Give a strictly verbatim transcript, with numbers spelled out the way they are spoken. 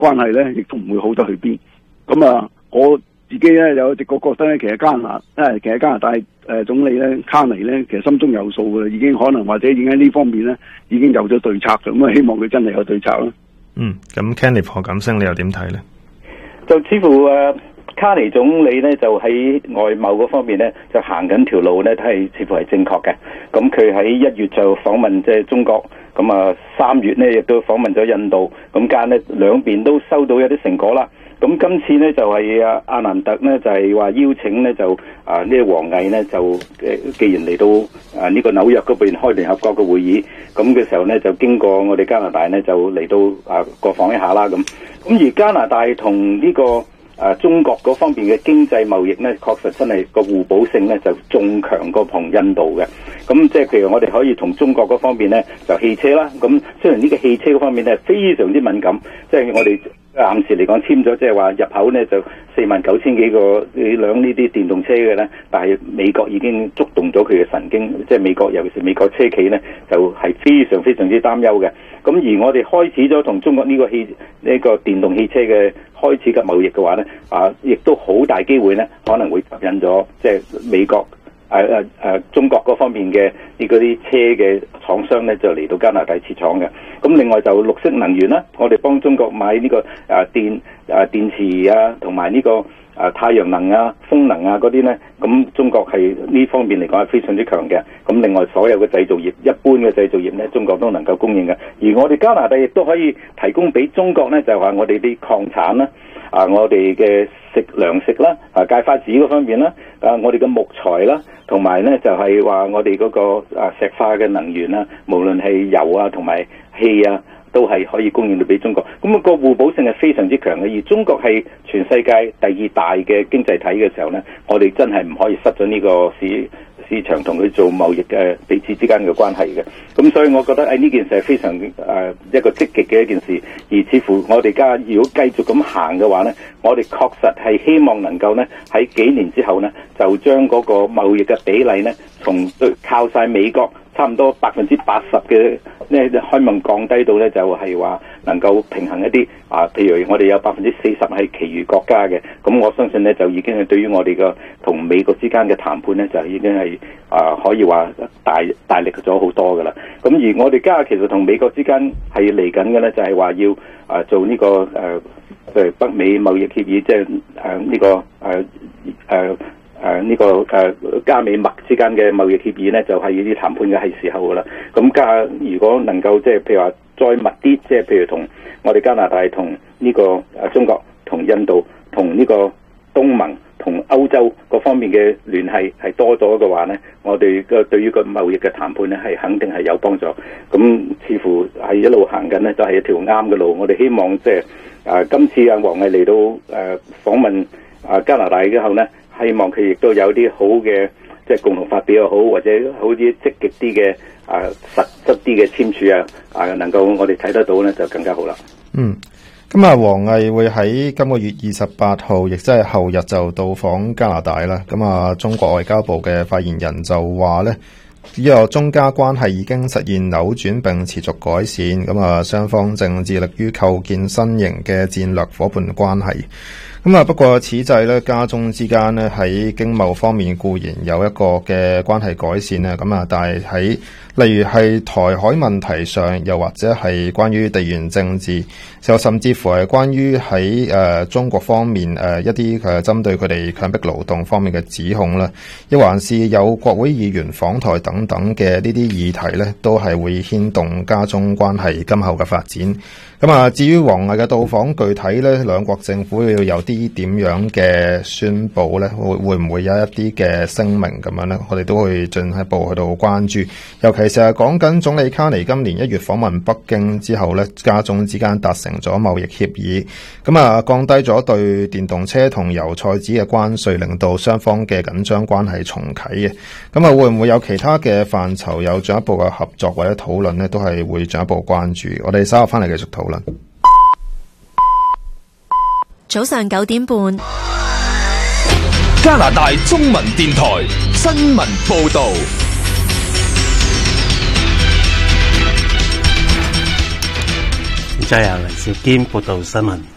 關係咧亦都唔會好得去邊。咁啊，我自己咧有直覺覺得咧，其實加拿大，誒，其實加拿大誒、呃、總理咧卡尼咧，其實心中有數嘅，已經可能或者已經喺呢方面咧已經有咗對策，咁啊希望佢真係有對策啦。 嗯，咁 Kenneth 何錦星你又點睇咧？ 就似乎誒、呃、卡尼總理咧就喺外貿嗰方面咧就行緊條路咧，都係似乎係正確嘅。咁佢喺一月就訪問即係中國，咁啊三月咧亦都訪問咗印度，咁間咧兩邊都收到一啲成果啦。咁今次呢，就係阿阿蘭特呢，就係話邀請呢，就啊呢個王毅呢，就誒既然嚟到啊呢個紐約嗰邊開聯合國嘅會議，咁嘅時候呢，就經過我哋加拿大呢，就嚟到啊過訪一下啦咁。咁而加拿大同呢個啊中國嗰方面嘅經濟貿易呢，確實真係個互補性呢，就仲強過同印度嘅。咁即係譬如我哋可以同中國嗰方面呢，就汽車啦。咁雖然呢個汽車嗰方面呢，非常之敏感，即係我哋暫時嚟講簽咗，即係話入口呢就四萬九千幾個輛呢啲電動車嘅呢，但係美國已經觸動咗佢嘅神經，即係美國尤其是美國車企呢，就係非常非常之擔憂嘅。咁而我哋開始咗同中國呢個汽呢個電動汽車嘅開始嘅貿易嘅話呢，啊，亦都好大機會呢可能會吸引咗即係美國。誒誒誒，中國嗰方面嘅呢嗰啲車嘅廠商咧，就嚟到加拿大設廠嘅。咁另外就綠色能源啦，我哋幫中國買呢、這個誒、啊、電誒、啊、電池啊，同埋呢個誒、啊、太陽能啊、風能啊嗰啲咧，咁中國係呢方面嚟講係非常之強嘅。咁另外所有嘅製造業，一般嘅製造業咧，中國都能夠供應嘅。而我哋加拿大亦都可以提供俾中國咧，就係話我哋啲礦產啦，啊我哋嘅食糧食啦，啊芥花籽嗰方面啦，啊我哋嘅木材啦。同埋咧就係、是、話我哋嗰個啊石化嘅能源啦，無論係油啊同埋氣啊，都係可以供應到俾中國。咁、那個互補性係非常之強嘅。而中國係全世界第二大嘅經濟體嘅時候咧，我哋真係唔可以失咗呢個市市場同佢做貿易嘅彼此之間嘅關係嘅。咁所以我覺得誒呢件事係非常誒、呃、一個積極嘅一件事。而似乎我哋家如果繼續咁行嘅話咧，我哋確實係希望能夠咧喺幾年之後咧，就將嗰個貿易嘅比例咧，從對靠晒美國差唔多百分之八十嘅咧，希望降低到咧就係話能夠平衡一啲啊。譬如我哋有百分之四十係其餘國家嘅，咁我相信咧就已經係對於我哋嘅同美國之間嘅談判咧，就已經係啊可以話大大力咗好多噶啦。咁而我哋家其實同美國之間係嚟緊嘅咧，就係話要啊做呢個誒誒北美貿易協議，即係誒呢個誒誒。誒呢個誒加美墨之間嘅貿易協議咧，就係呢啲談判嘅係時候噶啦。咁加如果能夠即係譬如話再密啲，即係譬如同我哋加拿大同呢個誒中國同印度同呢個東盟同歐洲各方面嘅聯繫係多咗嘅話咧，我哋嘅對於個貿易嘅談判咧係肯定係有幫助。咁似乎係一路行緊咧，就係一條啱嘅路。我哋希望即係誒今次阿王毅嚟到誒訪問啊加拿大之後咧，希望佢亦都有啲好嘅，即係共同發表又好，或者好啲積極啲嘅啊實質啲嘅簽署啊，啊能夠我哋睇得到咧，就更加好啦。 嗯，咁啊，王毅會喺今個月二十八號，亦即係後日就到訪加拿大啦。咁啊，中國外交部嘅發言人就話咧，呢個中加關係已經實現扭轉並持續改善。咁啊，雙方正致力於構建新型嘅戰略夥伴關係。咁啊，不過此際咧，加中之間咧喺經貿方面固然有一個嘅關係改善咧，咁啊，但係喺例如係台海問題上，又或者係關於地緣政治，又甚至乎係關於喺誒、呃、中國方面誒、呃、一啲誒針對佢哋強迫勞動方面嘅指控啦，亦還是有國會議員訪台等等嘅呢啲議題咧，都係會牽動加中關係今後嘅發展。咁啊，至於王毅嘅到訪，具體咧兩國政府要有啲點樣嘅宣佈咧，會會唔會有一啲嘅聲明咁樣咧？我哋都會進一步去到關注。尤其是係講緊總理卡尼今年一月訪問北京之後咧，加中之間達成咗貿易協議，咁啊降低咗對電動車同油菜籽嘅關稅，令到雙方嘅緊張關係重啟嘅。咁啊，會唔會有其他嘅範疇有進一步嘅合作或者討論咧？都係會進一步關注。我哋稍後翻嚟繼續討論。 早上九點半， 加拿大中文電台新聞報道。 再由黎兆堅報道新聞。